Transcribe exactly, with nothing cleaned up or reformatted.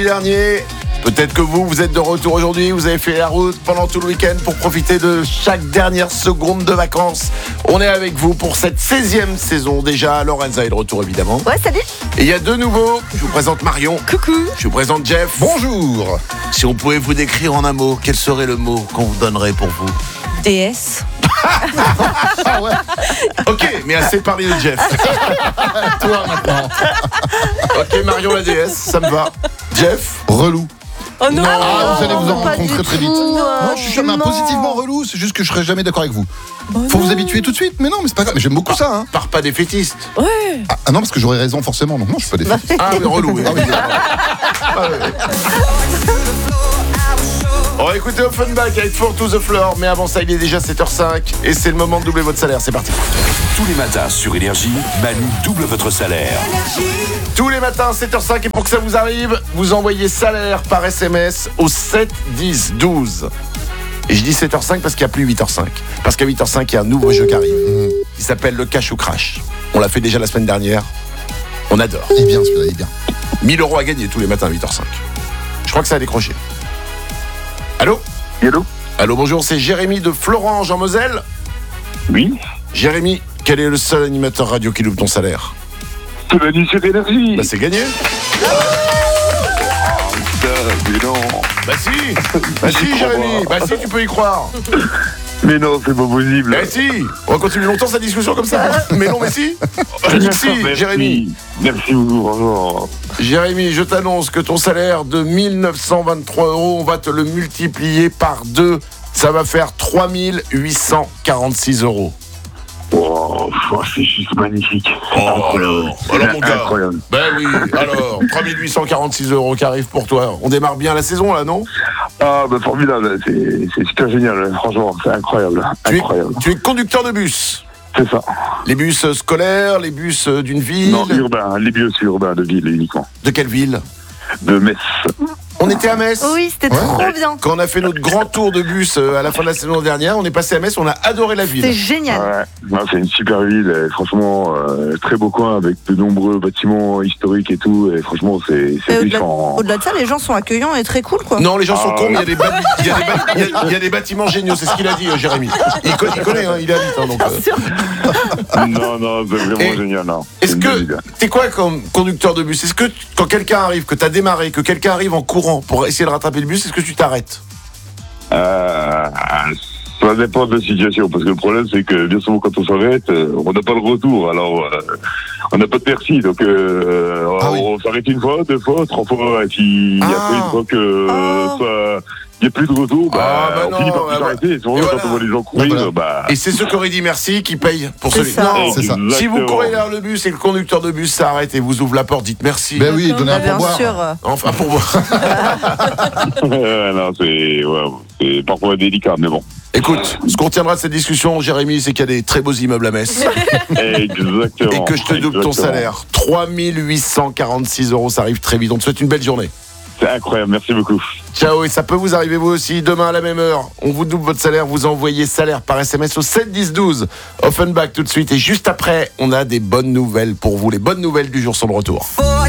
Dernier, peut-être que vous, vous êtes de retour aujourd'hui, vous avez fait la route pendant tout le week-end pour profiter de chaque dernière seconde de vacances. On est avec vous pour cette seizième saison déjà. Lorenza est de retour évidemment. Ouais, salut. Et il y a deux nouveaux. Je vous présente Marion. Coucou. Je vous présente Jeff. Bonjour. Si on pouvait vous décrire en un mot, quel serait le mot qu'on vous donnerait pour vous? Déesse. Ah ouais. Ok, mais assez parlé de Jeff. Toi maintenant. Ok, Marion la déesse, ça me va. Jeff. Relou. Oh non, Ah, vous allez vous en pas rendre du compte très très vite. tout. Non, je suis jamais positivement relou, c'est juste que je serai jamais d'accord avec vous. Faut vous habituer tout de suite, mais non, mais c'est pas grave. Mais j'aime beaucoup ça. Hein. Par pas défaitiste. Ouais. Ah, ah non, parce que j'aurais raison forcément. Donc non, je suis pas défaitiste. Ah, mais relou. Oui. Ah oui, Ah, ouais. On va écouter Offenbach avec Four to the Floor, mais avant ça, il est déjà sept heures cinq et c'est le moment de doubler votre salaire. C'est parti. Tous les matins sur Énergie, Manu double votre salaire. Tous les matins, sept heures cinq, et pour que ça vous arrive, vous envoyez salaire par S M S au sept dix douze. Et je dis sept heures cinq parce qu'il n'y a plus huit heures cinq. Parce qu'à huit heures cinq, il y a un nouveau jeu qui arrive, qui s'appelle le Cash ou Crash. On l'a fait déjà la semaine dernière. On adore. il est bien celui-là, il est bien. mille euros à gagner tous les matins à huit heures cinq. Je crois que ça a décroché. Allô ? Hello. Allô, bonjour, c'est Jérémy de Florange en Moselle. Oui. Jérémy, quel est le seul animateur radio qui loupe ton salaire ? C'est Manu sur Énergie. Bah c'est gagné. Putain, mais non. Bah si. Bah si, J'y crois Jérémy. pas. Bah si, tu peux y croire. Mais non, c'est pas possible. Bah si. On va continuer longtemps cette discussion comme ça. Mais non, mais si. Je dis que si, Merci. Jérémy. Merci beaucoup, bonjour. Jérémy, je t'annonce que ton salaire de mille neuf cent vingt-trois euros, on va te le multiplier par deux. Ça va faire trois mille huit cent quarante-six euros. Oh, c'est juste magnifique. Oh, alors, alors mon gars. Incroyable. Ben oui, alors, trois mille huit cent quarante-six euros qui arrivent pour toi. On démarre bien la saison là, non ? Ah, bah formidable, c'est, c'est super génial, franchement, c'est incroyable. tu es, Incroyable. tu es conducteur de bus. C'est ça. Les bus scolaires, les bus d'une ville. Non, urbain, les bus urbains de ville uniquement. De quelle ville ? De Metz. On était à Metz. Oui, c'était Ouais. trop bien. Quand on a fait notre grand tour de bus euh, à la fin de la saison dernière, on est passé à Metz, on a adoré la ville. C'était génial. Ouais, non, c'est une super ville, et franchement, euh, très beau coin avec de nombreux bâtiments historiques et tout, et franchement, c'est, c'est Et riche au-delà, en... au-delà de ça, les gens sont accueillants et très cool, quoi. Non, les gens sont Ah, cons, mais il y a des ba- il y a des ba- il y a- Ah. il y a des bâtiments géniaux, c'est ce qu'il a dit, euh, Jérémy. Il, co- il connaît, hein, il habite. Hein, donc, euh. Non, non, c'est vraiment Et génial, non. Est-ce C'est une belle que ville. t'es quoi comme conducteur de bus ? Est-ce que quand quelqu'un arrive, que t'as démarré, que quelqu'un arrive en courant pour essayer de rattraper le bus, est-ce que tu t'arrêtes ? Euh, ça dépend de la situation, parce que le problème, c'est que bien souvent, quand on s'arrête, euh, on n'a pas le retour, alors euh, on n'a pas de merci, donc euh, Ah oui. on s'arrête une fois, deux fois, trois fois, et puis Ah. après, une fois que Oh. ça... Il n'y a plus de retour, bah, Ah, bah on non, finit par bah, plus s'arrêter, et souvent, et quand voilà. on voit les gens courir, Et voilà. bah... Et c'est ceux qui auraient dit merci qui payent pour C'est celui. ça. Non, C'est ça. si vous Exactement. courez vers le bus et que le conducteur de bus s'arrête et vous ouvre la porte, dites merci. Ben oui, donnez Bah, un bien pourboire. sûr. Enfin pour moi. non, c'est, ouais, c'est parfois délicat, mais bon. Écoute, ce qu'on retiendra de cette discussion, Jérémy, c'est qu'il y a des très beaux immeubles à Metz Exactement. et que je te double ton Exactement. salaire. trois mille huit cent quarante-six euros, ça arrive très vite. On te souhaite une belle journée. C'est incroyable, merci beaucoup. Ciao, et ça peut vous arriver vous aussi. Demain à la même heure, on vous double votre salaire. Vous envoyez salaire par S M S au sept dix douze. Offenbach tout de suite. Et juste après, on a des bonnes nouvelles pour vous. Les bonnes nouvelles du jour sont de retour. Four